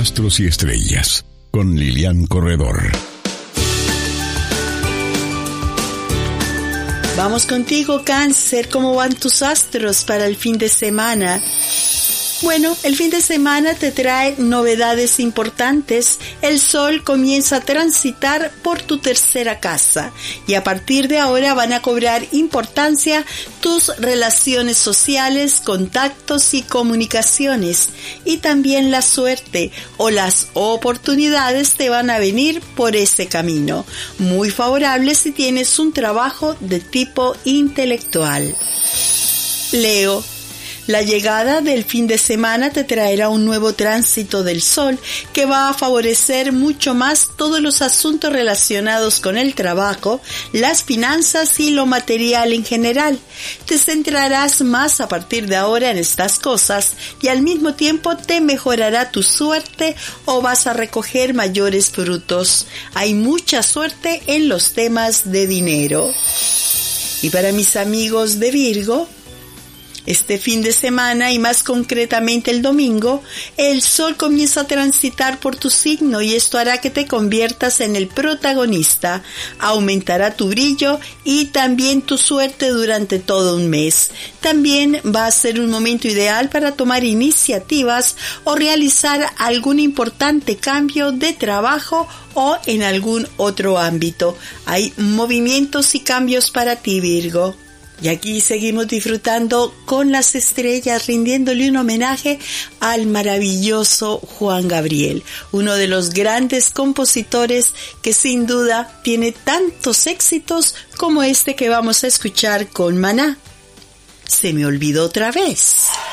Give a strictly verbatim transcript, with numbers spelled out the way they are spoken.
Astros y Estrellas, con Lilian Corredor. Vamos contigo, Cáncer. ¿Cómo van tus astros para el fin de semana? Bueno, el fin de semana te trae novedades importantes. El sol comienza a transitar por tu tercera casa y a partir de ahora van a cobrar importancia tus relaciones sociales, contactos y comunicaciones. Y también la suerte o las oportunidades te van a venir por ese camino. Muy favorable si tienes un trabajo de tipo intelectual. Leo. La llegada del fin de semana te traerá un nuevo tránsito del sol que va a favorecer mucho más todos los asuntos relacionados con el trabajo, las finanzas y lo material en general. Te centrarás más a partir de ahora en estas cosas y al mismo tiempo te mejorará tu suerte o vas a recoger mayores frutos. Hay mucha suerte en los temas de dinero. Y para mis amigos de Virgo, este fin de semana y más concretamente el domingo, el sol comienza a transitar por tu signo y esto hará que te conviertas en el protagonista. Aumentará tu brillo y también tu suerte durante todo un mes. También va a ser un momento ideal para tomar iniciativas o realizar algún importante cambio de trabajo o en algún otro ámbito. Hay movimientos y cambios para ti, Virgo. Y aquí seguimos disfrutando con las estrellas, rindiéndole un homenaje al maravilloso Juan Gabriel, uno de los grandes compositores que sin duda tiene tantos éxitos como este que vamos a escuchar con Maná. Se me olvidó otra vez.